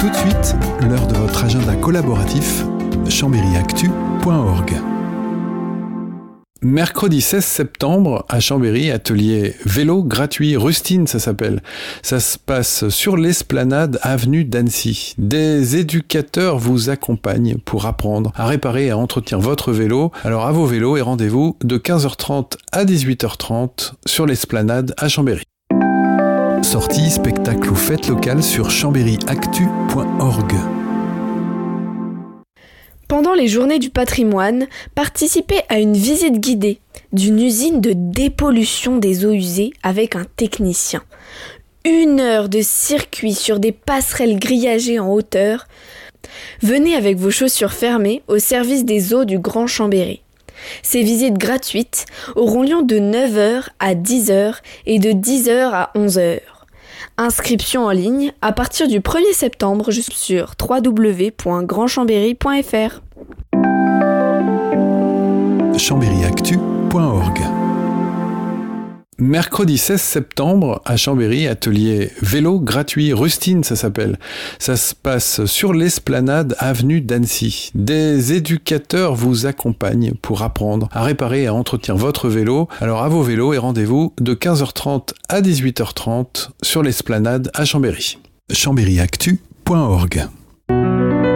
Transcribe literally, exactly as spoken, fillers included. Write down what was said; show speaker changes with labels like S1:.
S1: Tout de suite, l'heure de votre agenda collaboratif, chambéry actu point org. Mercredi seize septembre, à Chambéry, atelier vélo gratuit, Rustine ça s'appelle. Ça se passe sur l'esplanade avenue d'Annecy. Des éducateurs vous accompagnent pour apprendre à réparer et à entretenir votre vélo. Alors à vos vélos et rendez-vous de quinze heures trente à dix-huit heures trente sur l'esplanade à Chambéry. Sorties, spectacles ou fêtes locales sur chambéry actu point org.
S2: Pendant les journées du patrimoine, participez à une visite guidée d'une usine de dépollution des eaux usées avec un technicien. Une heure de circuit sur des passerelles grillagées en hauteur. Venez avec vos chaussures fermées au service des eaux du Grand Chambéry. Ces visites gratuites auront lieu de neuf heures à dix heures et de dix heures à onze heures. Inscription en ligne à partir du premier septembre sur w w w point grand chambéry point f r.
S1: chambéry actu point org. Mercredi seize septembre, à Chambéry, atelier vélo gratuit, Rustine ça s'appelle. Ça se passe sur l'esplanade avenue d'Annecy. Des éducateurs vous accompagnent pour apprendre à réparer et à entretenir votre vélo. Alors à vos vélos et rendez-vous de quinze heures trente à dix-huit heures trente sur l'esplanade à Chambéry. chambéry actu point org.